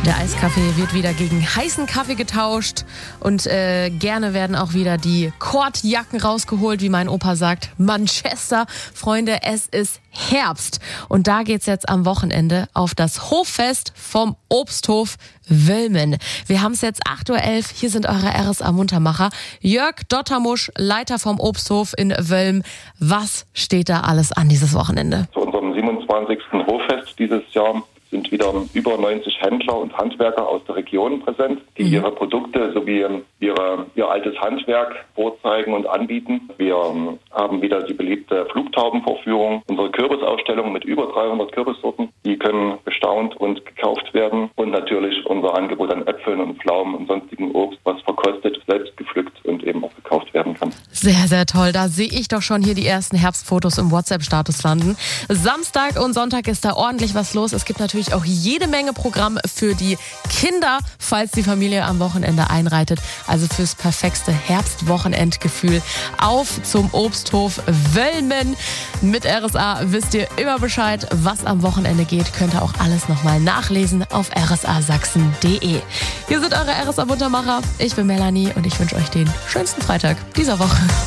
Der Eiskaffee wird wieder gegen heißen Kaffee getauscht und gerne werden auch wieder die Kordjacken rausgeholt, wie mein Opa sagt. Manchester, Freunde, es ist Herbst und da geht's jetzt am Wochenende auf das Hoffest vom Obsthof Wölmen. Wir haben es jetzt 8:11 Uhr, hier sind eure RSA-Muntermacher. Jörg Dottermusch, Leiter vom Obsthof in Wölmen. Was steht da alles an dieses Wochenende? Zu unserem 27. Hoffest dieses Jahr sind wieder über 90 Händler und Handwerker aus der Region präsent, die ihre Produkte sowie ihr altes Handwerk vorzeigen und anbieten. Wir haben wieder die beliebte Flugtaubenvorführung, unsere Kürbisausstellung mit über 300 Kürbissorten. Die können bestaunt und gekauft werden. Und natürlich unser Angebot an Äpfeln und Pflaumen und sonstigen Obst, was verkostet, selbst gepflückt und eben auch gekauft werden kann. Sehr, sehr toll. Da sehe ich doch schon hier die ersten Herbstfotos im WhatsApp-Status landen. Samstag und Sonntag ist da ordentlich was los. Es gibt natürlich auch jede Menge Programm für die Kinder, falls die Familie am Wochenende einreitet. Also fürs perfekte Herbstwochenendgefühl. Auf zum Obsthof Wölmen. Mit RSA wisst ihr immer Bescheid, was am Wochenende geht. Könnt ihr auch alles nochmal nachlesen auf rsasachsen.de. Hier sind eure RSA-Muntermacher. Ich bin Melanie und ich wünsche euch den schönsten Freitag dieser Woche.